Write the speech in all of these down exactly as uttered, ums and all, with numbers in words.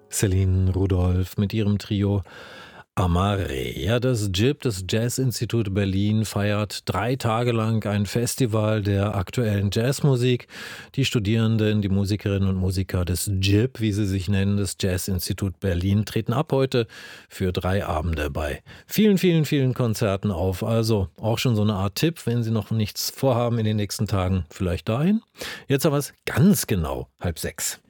Céline Rudolph mit ihrem Trio Amare. Ja, das J I B, das Jazzinstitut Berlin, feiert drei Tage lang ein Festival der aktuellen Jazzmusik. Die Studierenden, die Musikerinnen und Musiker des J I B, wie sie sich nennen, das Jazzinstitut Berlin, treten ab heute für drei Abende bei vielen, vielen, vielen Konzerten auf. Also auch schon so eine Art Tipp, wenn Sie noch nichts vorhaben in den nächsten Tagen, vielleicht dahin. Jetzt aber es ganz genau halb sechs.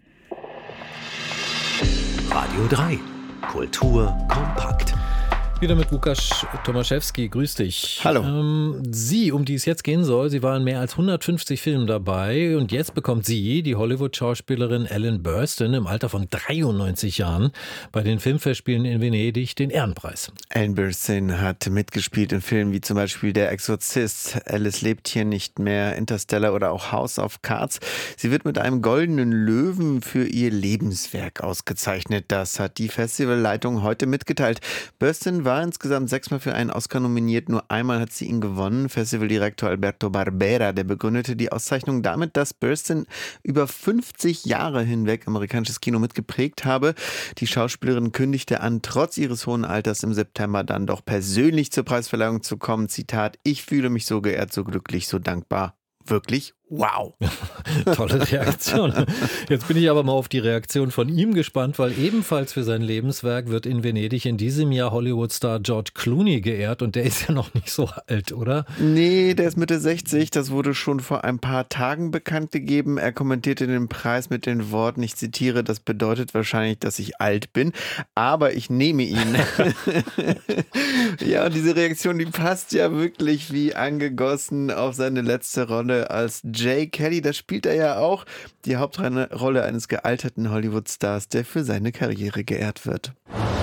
Radio drei. Kultur kompakt. Wieder mit Łukasz Tomaszewski. Grüß dich. Hallo. Ähm, sie, um die es jetzt gehen soll, sie war in mehr als hundertfünfzig Filmen dabei und jetzt bekommt sie, die Hollywood-Schauspielerin Ellen Burstyn, im Alter von dreiundneunzig Jahren bei den Filmfestspielen in Venedig den Ehrenpreis. Ellen Burstyn hat mitgespielt in Filmen wie zum Beispiel Der Exorzist, Alice lebt hier nicht mehr, Interstellar oder auch House of Cards. Sie wird mit einem goldenen Löwen für ihr Lebenswerk ausgezeichnet. Das hat die Festivalleitung heute mitgeteilt. Burstyn war war insgesamt sechsmal für einen Oscar nominiert, nur einmal hat sie ihn gewonnen. Festivaldirektor Alberto Barbera, der begründete die Auszeichnung damit, dass Burstyn über fünfzig Jahre hinweg amerikanisches Kino mitgeprägt habe. Die Schauspielerin kündigte an, trotz ihres hohen Alters im September dann doch persönlich zur Preisverleihung zu kommen. Zitat: Ich fühle mich so geehrt, so glücklich, so dankbar. Wirklich? Wow. Tolle Reaktion. Jetzt bin ich aber mal auf die Reaktion von ihm gespannt, weil ebenfalls für sein Lebenswerk wird in Venedig in diesem Jahr Hollywood-Star George Clooney geehrt und der ist ja noch nicht so alt, oder? Nee, der ist Mitte sechzig, das wurde schon vor ein paar Tagen bekannt gegeben. Er kommentierte den Preis mit den Worten, ich zitiere, das bedeutet wahrscheinlich, dass ich alt bin, aber ich nehme ihn. Ja, und diese Reaktion, die passt ja wirklich wie angegossen auf seine letzte Rolle als Jay Kelly. Da spielt er ja auch die Hauptrolle eines gealterten Hollywood-Stars, der für seine Karriere geehrt wird.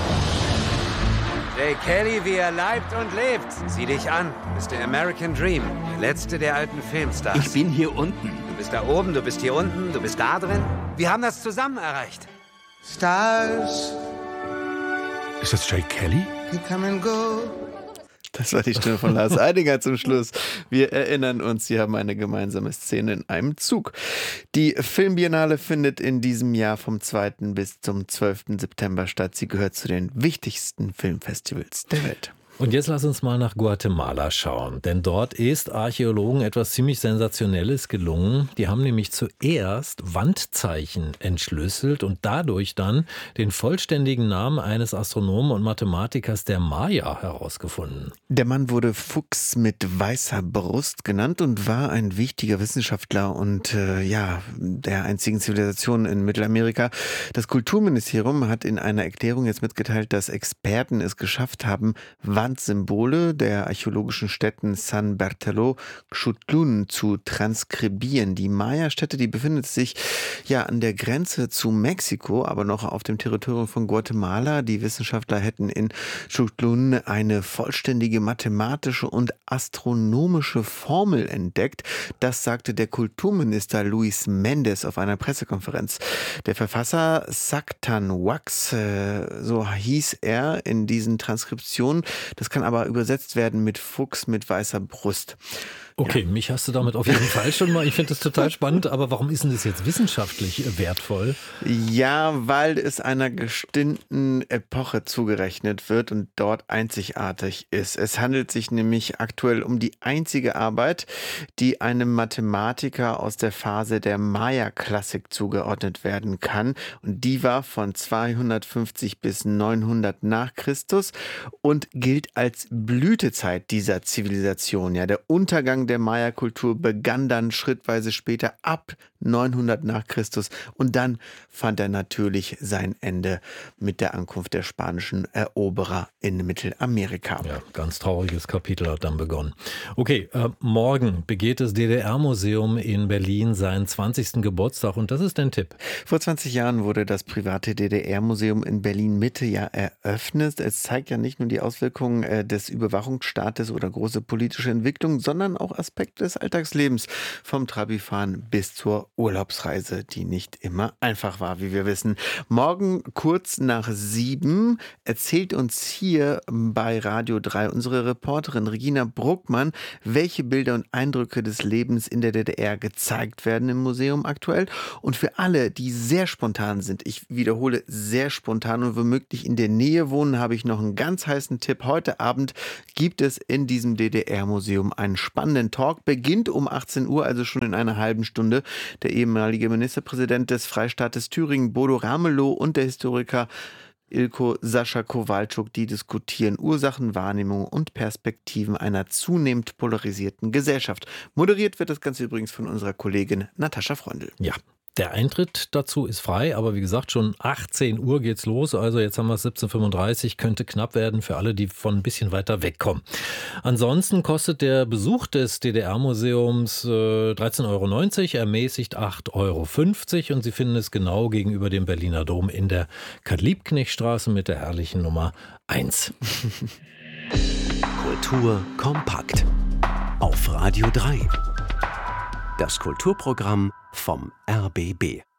Jay Kelly, wie er leibt und lebt. Sieh dich an, du bist der American Dream, der letzte der alten Filmstars. Ich bin hier unten. Du bist da oben, du bist hier unten, du bist da drin. Wir haben das zusammen erreicht. Stars, Ist das Jay Kelly? they come and go. Das war die Stimme von Lars Eidinger zum Schluss. Wir erinnern uns, sie haben eine gemeinsame Szene in einem Zug. Die Filmbiennale findet in diesem Jahr vom zweiten bis zum zwölften September statt. Sie gehört zu den wichtigsten Filmfestivals der Welt. Und jetzt lass uns mal nach Guatemala schauen, denn dort ist Archäologen etwas ziemlich Sensationelles gelungen. Die haben nämlich zuerst Wandzeichen entschlüsselt und dadurch dann den vollständigen Namen eines Astronomen und Mathematikers der Maya herausgefunden. Der Mann wurde Fuchs mit weißer Brust genannt und war ein wichtiger Wissenschaftler und äh, ja, der einzigen Zivilisation in Mittelamerika. Das Kulturministerium hat in einer Erklärung jetzt mitgeteilt, dass Experten es geschafft haben, Wandsymbole der archäologischen Stätten San Bartolo, Xutlun zu transkribieren. Die Maya-Stätte, die befindet sich ja an der Grenze zu Mexiko, aber noch auf dem Territorium von Guatemala. Die Wissenschaftler hätten in Xutlun eine vollständige mathematische und astronomische Formel entdeckt. Das sagte der Kulturminister Luis Méndez auf einer Pressekonferenz. Der Verfasser Sactan Wax, äh, so hieß er in diesen Transkriptionen. Das kann aber übersetzt werden mit Fuchs mit weißer Brust. Okay, ja. Mich hast du damit auf jeden Fall schon mal. Ich finde das total spannend, aber warum ist denn das jetzt wissenschaftlich wertvoll? Ja, weil es einer bestimmten Epoche zugerechnet wird und dort einzigartig ist. Es handelt sich nämlich aktuell um die einzige Arbeit, die einem Mathematiker aus der Phase der Maya-Klassik zugeordnet werden kann. Und die war von zweihundertfünfzig bis neunhundert nach Christus und gilt als Blütezeit dieser Zivilisation. Ja, der Untergang der Maya-Kultur begann dann schrittweise später ab neunhundert nach Christus und dann fand er natürlich sein Ende mit der Ankunft der spanischen Eroberer in Mittelamerika. Ja, ganz trauriges Kapitel hat dann begonnen. Okay, äh, morgen begeht das D D R-Museum in Berlin seinen zwanzigsten Geburtstag und das ist dein Tipp. Vor zwanzig Jahren wurde das private D D R-Museum in Berlin Mitte ja eröffnet. Es zeigt ja nicht nur die Auswirkungen Bedeutung äh, des Überwachungsstaates oder große politische Entwicklungen, sondern auch Aspekte des Alltagslebens, vom Trabifahren bis zur Urlaubsreise, die nicht immer einfach war, wie wir wissen. Morgen kurz nach sieben erzählt uns hier bei Radio drei unsere Reporterin Regina Bruckmann, welche Bilder und Eindrücke des Lebens in der D D R gezeigt werden im Museum aktuell. Und für alle, die sehr spontan sind, ich wiederhole, sehr spontan und womöglich in der Nähe wohnen, habe ich noch einen ganz heißen Tipp. Heute Abend gibt es in diesem D D R-Museum einen spannenden Talk. Beginnt um achtzehn Uhr, also schon in einer halben Stunde. Der ehemalige Ministerpräsident des Freistaates Thüringen, Bodo Ramelow, und der Historiker Ilko Sascha Kowalczuk, die diskutieren Ursachen, Wahrnehmung und Perspektiven einer zunehmend polarisierten Gesellschaft. Moderiert wird das Ganze übrigens von unserer Kollegin Natascha Freundl. Ja. Der Eintritt dazu ist frei, aber wie gesagt, schon achtzehn Uhr geht's los. Also jetzt haben wir es siebzehn Uhr fünfunddreißig, könnte knapp werden für alle, die von ein bisschen weiter wegkommen. Ansonsten kostet der Besuch des D D R-Museums äh, dreizehn Euro neunzig, ermäßigt acht Euro fünfzig, und Sie finden es genau gegenüber dem Berliner Dom in der Karl-Liebknecht-Straße mit der herrlichen Nummer eins. Kultur kompakt auf Radio drei. Das Kulturprogramm vom R B B.